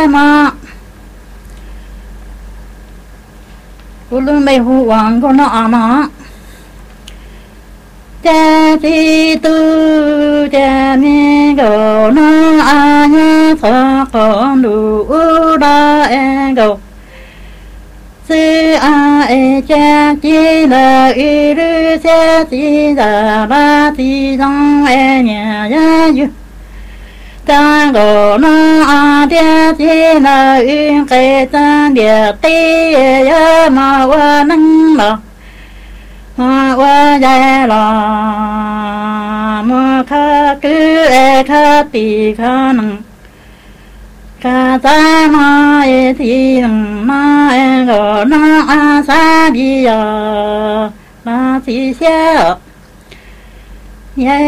mà cô luôn mày hù hoàng cô nó mà cha thì tu cha mi go nó nhá thọ con đủ đa e go sư e cha chi là y rư cha chi là ba chi trong e nhà ya yu ta go nó cha chi là y cái ta địa ti ya ma wa năng lo wa ya la ma kha cứ e kha ti kha năng ca ta ma e thi ma e go na sa bi ya ma ti xia ye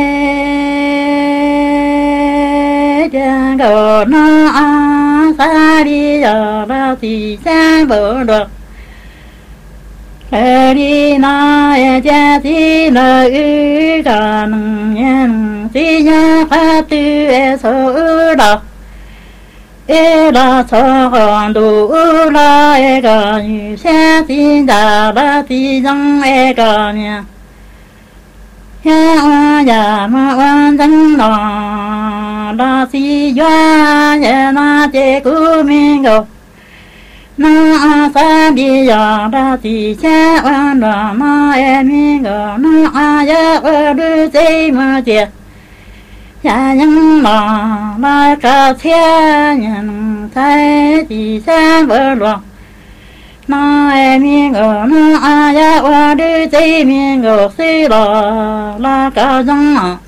ja go na sa bi ya ma ti xia bo do đi na e cha ti na ư ca nang yan ti ya pha tu e so da e la so con du la e ga ni xa ti da ba ti jong e ga nya ya ma wan jang la la si ya ya na che ku min go na sa bi ya ba ti cha wan la ma e min go na ya wa du sei ma che ya nhân mà ca thiên nhân thái thì sáng vỡ loạn na em miên ở na ya wa đi chơi miên ở xí la ca dân